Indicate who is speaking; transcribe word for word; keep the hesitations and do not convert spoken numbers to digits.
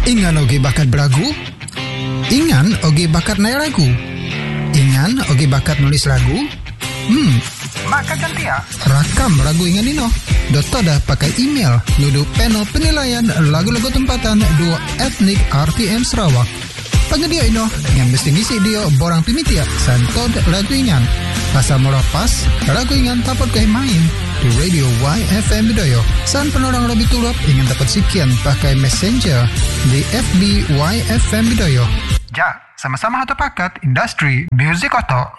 Speaker 1: Ingan oge bakat beragu? Ingan oge bakat naik lagu? Ingan oge bakat nulis lagu? Hmm,
Speaker 2: maka ganti ya.
Speaker 1: Rakam lagu Ingan ino. Doto dah pakai email nudu panel penilaian lagu-lagu tempatan dua etnik R T M Sarawak. Pengedia ino yang mesti ngisi dia borang pimitia santod lagu Ingan. Asal mula pas lagu Ingan dapat kau main di radio Y F M Bidayuh. San penorang lebih tulap ingin dapat sekian pakai messenger di F B Y F M Bidayuh.
Speaker 2: Ja, sama-sama satu paket industri music oto.